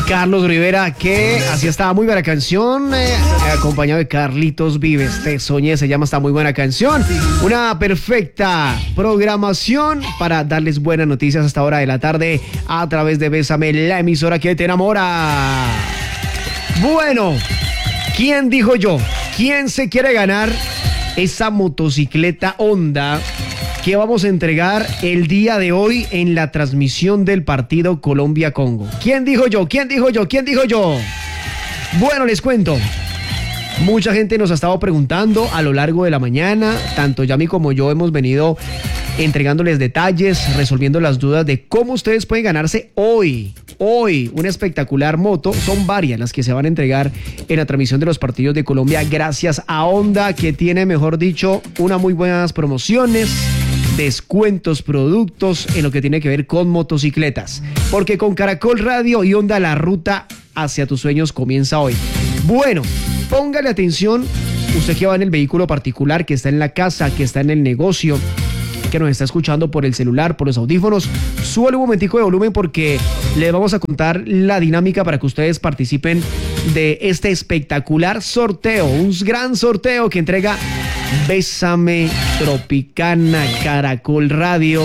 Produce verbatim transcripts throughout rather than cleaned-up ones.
Carlos Rivera, que así estaba muy buena canción, eh, acompañado de Carlitos Vives. Te soñé, se llama esta muy buena canción. Una perfecta programación para darles buenas noticias hasta hora de la tarde a través de Bésame, la emisora que te enamora. Bueno, ¿quién dijo yo? ¿Quién se quiere ganar esa motocicleta Honda que vamos a entregar el día de hoy en la transmisión del partido Colombia-Congo? ¿Quién dijo yo? ¿Quién dijo yo? ¿Quién dijo yo? Bueno, les cuento. Mucha gente nos ha estado preguntando a lo largo de la mañana, tanto Yami como yo hemos venido entregándoles detalles, resolviendo las dudas de cómo ustedes pueden ganarse hoy, hoy, una espectacular moto. Son varias las que se van a entregar en la transmisión de los partidos de Colombia gracias a Honda, que tiene, mejor dicho, unas muy buenas promociones, descuentos, productos en lo que tiene que ver con motocicletas. Porque con Caracol Radio y Honda la ruta hacia tus sueños comienza hoy. Bueno, póngale atención, usted que va en el vehículo particular, que está en la casa, que está en el negocio, que nos está escuchando por el celular, por los audífonos, súbale un momentico de volumen porque les vamos a contar la dinámica para que ustedes participen de este espectacular sorteo, un gran sorteo que entrega Bésame, Tropicana, Caracol Radio,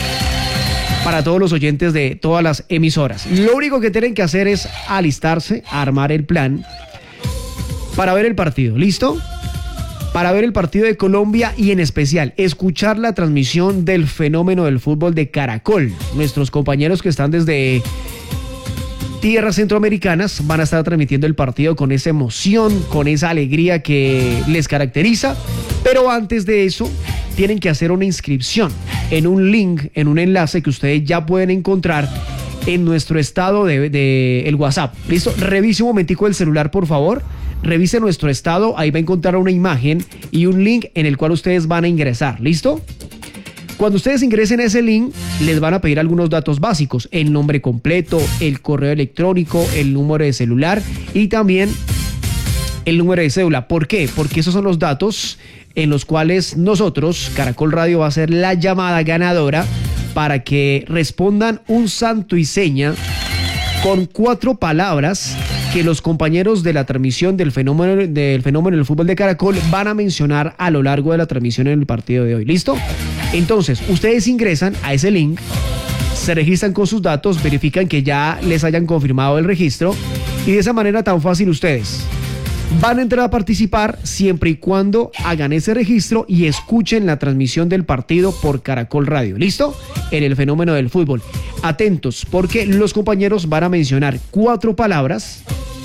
para todos los oyentes de todas las emisoras. Lo único que tienen que hacer es alistarse, armar el plan para ver el partido, ¿listo? Para ver el partido de Colombia y en especial escuchar la transmisión del fenómeno del fútbol de Caracol. Nuestros compañeros que están desde tierras centroamericanas van a estar transmitiendo el partido con esa emoción, con esa alegría que les caracteriza. Pero antes de eso, tienen que hacer una inscripción en un link, en un enlace que ustedes ya pueden encontrar en nuestro estado de, de el WhatsApp. ¿Listo? Revise un momentico el celular, por favor. Revise nuestro estado, ahí va a encontrar una imagen y un link en el cual ustedes van a ingresar. ¿Listo? Cuando ustedes ingresen a ese link, les van a pedir algunos datos básicos: el nombre completo, el correo electrónico, el número de celular y también el número de cédula. ¿Por qué? Porque esos son los datos en los cuales nosotros, Caracol Radio, va a hacer la llamada ganadora para que respondan un santo y seña con cuatro palabras que los compañeros de la transmisión del fenómeno del fenómeno del fútbol de Caracol van a mencionar a lo largo de la transmisión en el partido de hoy. ¿Listo? Entonces, ustedes ingresan a ese link, se registran con sus datos, verifican que ya les hayan confirmado el registro y de esa manera tan fácil ustedes van a entrar a participar siempre y cuando hagan ese registro y escuchen la transmisión del partido por Caracol Radio. ¿Listo? En el fenómeno del fútbol. Atentos, porque los compañeros van a mencionar cuatro palabras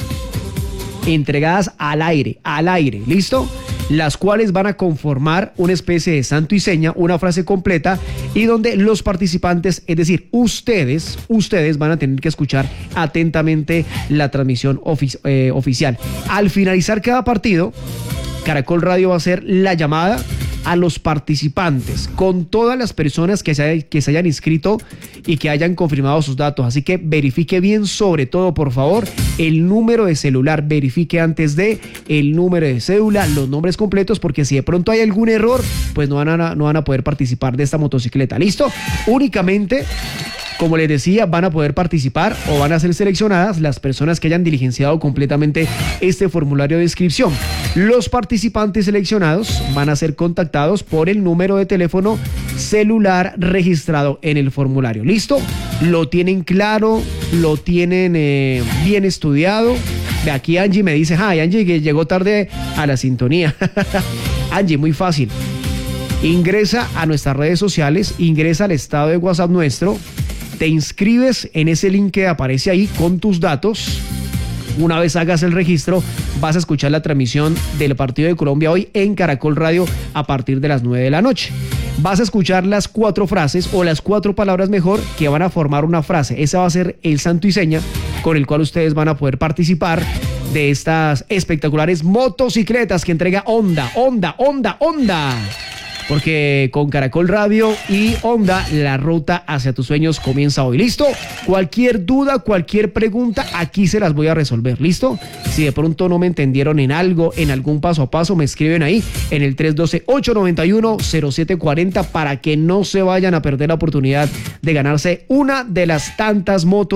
entregadas al aire, al aire. ¿Listo? Las cuales van a conformar una especie de santo y seña, una frase completa, y donde los participantes, es decir, ustedes, ustedes van a tener que escuchar atentamente la transmisión ofici- eh, oficial. Al finalizar cada partido, Caracol Radio va a hacer la llamada a los participantes con todas las personas que se, que se hayan inscrito y que hayan confirmado sus datos. Así que verifique bien, sobre todo, por favor, el número de celular. Verifique antes de el número de cédula, los nombres completos, porque si de pronto hay algún error, pues no van a, no van a poder participar de esta motocicleta. ¿Listo? Únicamente, como les decía, van a poder participar o van a ser seleccionadas las personas que hayan diligenciado completamente este formulario de inscripción. Los participantes seleccionados van a ser contactados por el número de teléfono celular registrado en el formulario. ¿Listo? Lo tienen claro, lo tienen eh, bien estudiado. De aquí Angie me dice: ay, Angie, que llegó tarde a la sintonía. Angie, muy fácil. Ingresa a nuestras redes sociales, ingresa al estado de WhatsApp nuestro, te inscribes en ese link que aparece ahí con tus datos. Una vez hagas el registro, vas a escuchar la transmisión del partido de Colombia hoy en Caracol Radio a partir de las nueve de la noche. Vas a escuchar las cuatro frases, o las cuatro palabras mejor, que van a formar una frase. Esa va a ser el santo y seña con el cual ustedes van a poder participar de estas espectaculares motocicletas que entrega Honda, Honda, Honda, Honda. Porque con Caracol Radio y Honda, la ruta hacia tus sueños comienza hoy. ¿Listo? Cualquier duda, cualquier pregunta, aquí se las voy a resolver. ¿Listo? Si de pronto no me entendieron en algo, en algún paso a paso, me escriben ahí en el tres uno dos, ocho nueve uno, cero siete cuatro cero para que no se vayan a perder la oportunidad de ganarse una de las tantas motos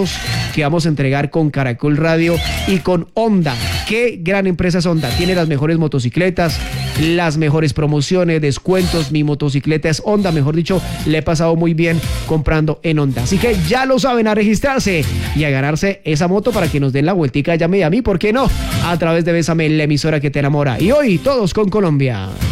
que vamos a entregar con Caracol Radio y con Honda. Qué gran empresa es Honda. Tiene las mejores motocicletas, las mejores promociones, descuentos. Mi motocicleta es Honda, mejor dicho, le he pasado muy bien comprando en Honda. Así que ya lo saben, a registrarse y a ganarse esa moto para que nos den la vueltica. Llame a mí, ¿por qué no? A través de Bésame, la emisora que te enamora. Y hoy todos con Colombia.